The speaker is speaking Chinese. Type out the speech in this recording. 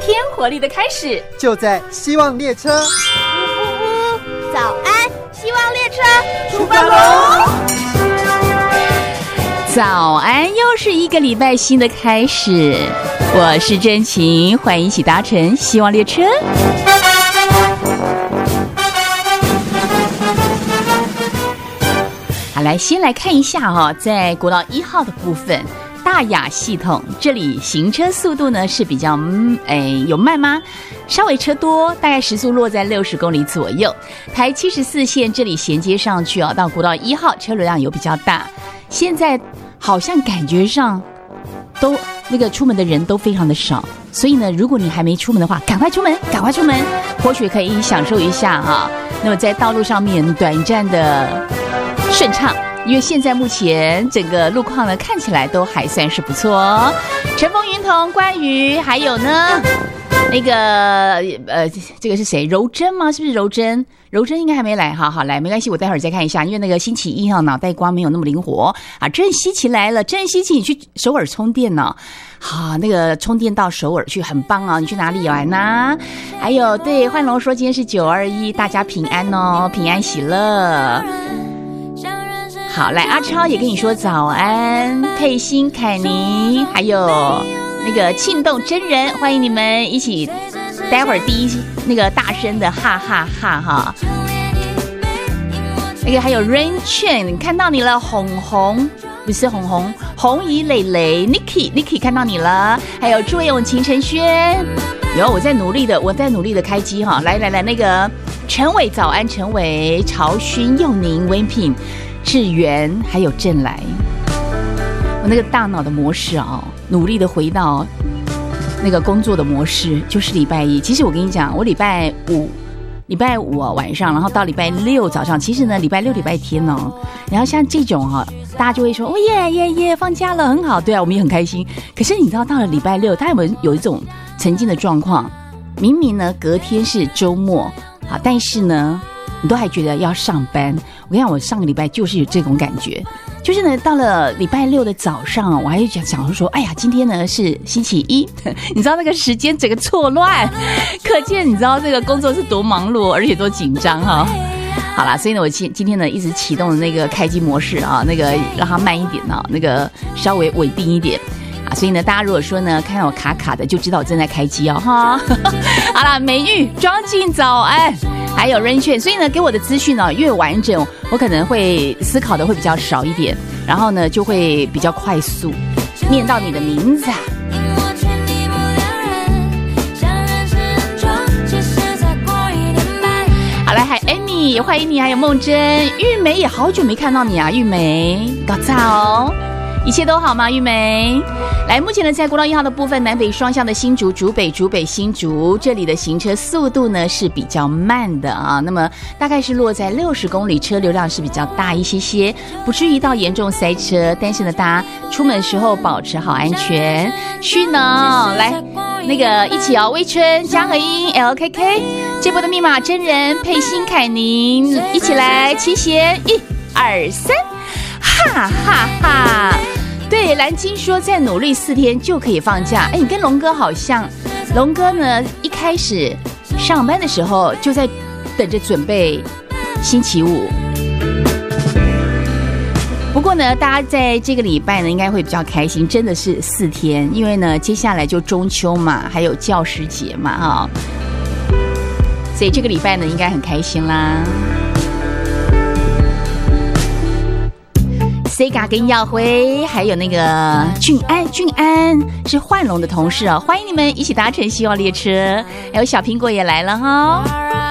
天活力的开始， 就在希望列车。 早安，希望列车出发喽！ 早安，又是一个礼拜新的开始。我是真情，欢迎一起搭乘希望列车。好，来先来看一下在国道1号的部分。大雅系统这里行车速度呢是比较有慢吗？稍微车多，大概时速落在60公里左右。台74线这里衔接上去到国道1号车流量有比较大。现在好像感觉上都那个出门的人都非常的少，所以呢，如果你还没出门的话，赶快出门，赶快出门，或许可以享受一下那么在道路上面短暂的顺畅。因为现在目前整个路况呢看起来都还算是不错乘风云同关于还有呢那个这个是谁？柔珍吗？是不是柔珍？柔珍应该还没来，好来，没关系，我待会儿再看一下，因为那个星期一脑袋瓜没有那么灵活郑希琪来了，郑希琪你去首尔充电呢？好，那个充电到首尔去很棒你去哪里玩呢？还有对焕龙说今天是921，大家平安平安喜乐。好，来阿超也跟你说早安，佩欣、凯妮，还有那个庆动真人，欢迎你们一起，待会儿第一那个大声的哈哈哈那个还有 Rain Chen 看到你了，红不是红怡蕾蕾 Nicky 看到你了，还有朱伟勇、秦晨轩，我在努力的开机来那个陈伟早安，陈伟、曹勋、佑宁、温品。志源还有郑来，我那个大脑的模式努力的回到那个工作的模式，就是礼拜一。其实我跟你讲，我礼拜五晚上，然后到礼拜六早上，其实呢礼拜六礼拜天然后像这种大家就会说耶放假了很好，对啊，我们也很开心。可是你知道到了礼拜六，大家有一种曾经的状况，明明呢隔天是周末但是呢你都还觉得要上班。我跟你讲，我上个礼拜就是有这种感觉，就是呢到了礼拜六的早上，我还想说哎呀今天呢是星期一你知道那个时间整个错乱，可见你知道这个工作是多忙碌而且多紧张好啦，所以呢我今天呢一直启动的那个开机模式那个让它慢一点那个稍微稳定一点所以呢大家如果说呢看到我卡卡的就知道我正在开机好啦，美玉、庄静早安，还有 Rain Chen， 所以呢给我的资讯越完整，我可能会思考的会比较少一点，然后呢就会比较快速念到你的名字好来，还 Amy 也欢迎你，还有梦真、玉梅也好久没看到你玉梅搞早一切都好吗？玉梅来，目前呢在国道1号的部分，南北双向的新竹、竹北新竹这里的行车速度呢是比较慢的那么大概是落在60公里，车流量是比较大一些，不至于到严重塞车，但是呢大家出门的时候保持好安全。旭呢来那个一起微春、江和英、LKK 这波的密码真人、佩欣、凯宁一起来齐弦1、2、3哈哈哈！对，蓝金说再努力4天就可以放假。你跟龙哥好像，龙哥呢一开始上班的时候就在等着准备星期五。不过呢，大家在这个礼拜呢应该会比较开心，真的是4天，因为呢接下来就中秋嘛，还有教师节嘛所以这个礼拜呢应该很开心啦。Sega 跟耀辉还有那个俊安是焕龙的同事欢迎你们一起搭乘希望列车，还有小苹果也来了